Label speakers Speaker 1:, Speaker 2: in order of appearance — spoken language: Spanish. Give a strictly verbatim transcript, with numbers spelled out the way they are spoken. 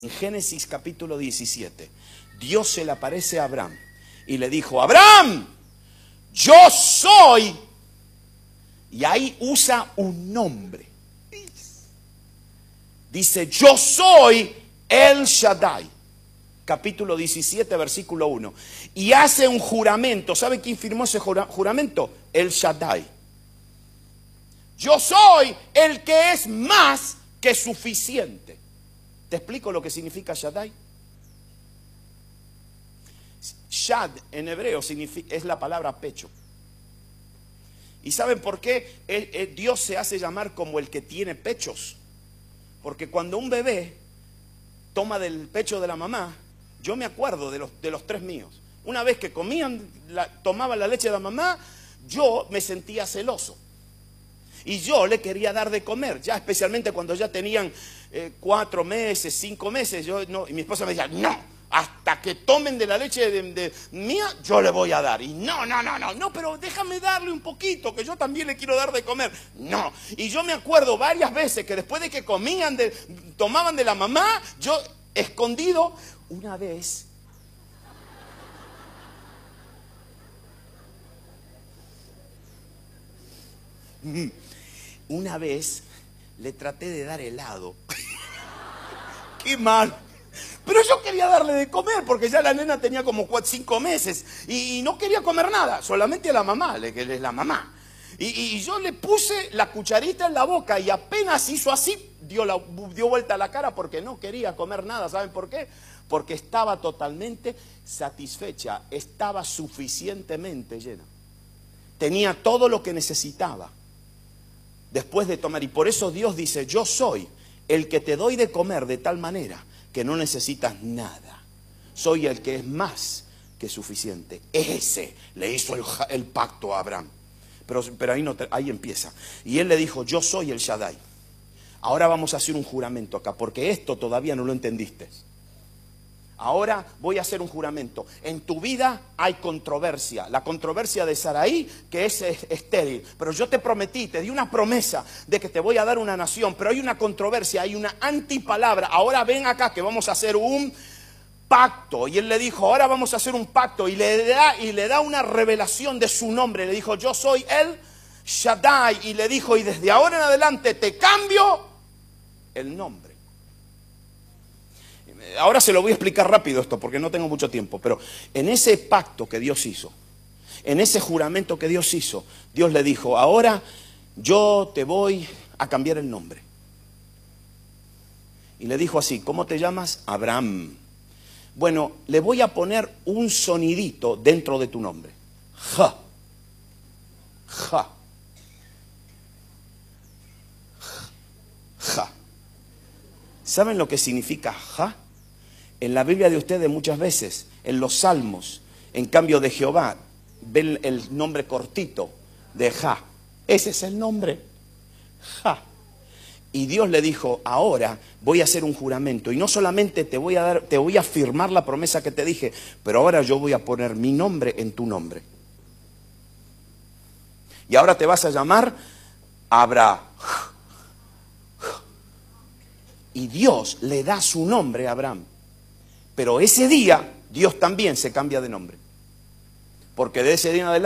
Speaker 1: En Génesis capítulo diecisiete, Dios se le aparece a Abraham y le dijo: Abraham, yo soy. Y ahí usa un nombre. Dice: yo soy El Shaddai. Capítulo diecisiete, versículo uno. Y hace un juramento. ¿Sabe quién firmó ese juramento? El Shaddai. Yo soy el que es más que suficiente. ¿Te explico lo que significa Shaddai? Shad en hebreo significa, es la palabra pecho. ¿Y saben por qué el, el Dios se hace llamar como el que tiene pechos? Porque cuando un bebé toma del pecho de la mamá, yo me acuerdo de los, de los tres míos. Una vez que comían, la, tomaban la leche de la mamá, yo me sentía celoso. Y yo le quería dar de comer, ya especialmente cuando ya tenían eh, cuatro meses, cinco meses. Yo, no, y mi esposa me decía: no, hasta que tomen de la leche de, de mía, yo le voy a dar. Y no, no, no, no, no, pero déjame darle un poquito, que yo también le quiero dar de comer. No. Y yo me acuerdo varias veces que después de que comían, de, tomaban de la mamá, yo escondido, una vez... Una vez le traté de dar helado. ¡Qué mal! Pero yo quería darle de comer porque ya la nena tenía como cuatro, cinco meses y, y no quería comer nada, solamente a la mamá, que es la mamá. Y, y yo le puse la cucharita en la boca y apenas hizo así, dio, la, dio vuelta a la cara porque no quería comer nada. ¿Saben por qué? Porque estaba totalmente satisfecha, estaba suficientemente llena. Tenía todo lo que necesitaba. Después de tomar, y por eso Dios dice: yo soy el que te doy de comer de tal manera que no necesitas nada. Soy el que es más que suficiente. Ese le hizo el, el pacto a Abraham. Pero, pero ahí, no, ahí empieza. Y él le dijo: yo soy el Shaddai. Ahora vamos a hacer un juramento acá, porque esto todavía no lo entendiste. Ahora voy a hacer un juramento. En tu vida hay controversia. La controversia de Saraí, que es estéril. Pero yo te prometí, te di una promesa de que te voy a dar una nación. Pero hay una controversia, hay una antipalabra. Ahora ven acá que vamos a hacer un pacto. Y él le dijo: ahora vamos a hacer un pacto. Y le da, y le da una revelación de su nombre. Le dijo: yo soy el Shaddai. Y le dijo: y desde ahora en adelante te cambio el nombre. Ahora se lo voy a explicar rápido esto porque no tengo mucho tiempo, pero en ese pacto que Dios hizo, en ese juramento que Dios hizo, Dios le dijo: ahora yo te voy a cambiar el nombre. Y le dijo así: ¿cómo te llamas? Abraham. Bueno, le voy a poner un sonidito dentro de tu nombre. Ja. Ja. Ja. ¿Saben lo que significa ja? En la Biblia de ustedes muchas veces, en los Salmos, en cambio de Jehová, ven el nombre cortito de Ja. Ese es el nombre, Ja. Y Dios le dijo: ahora voy a hacer un juramento. Y no solamente te voy a dar, te voy a firmar la promesa que te dije, pero ahora yo voy a poner mi nombre en tu nombre. Y ahora te vas a llamar Abraham. Y Dios le da su nombre a Abraham. Pero ese día Dios también se cambia de nombre. Porque de ese día en adelante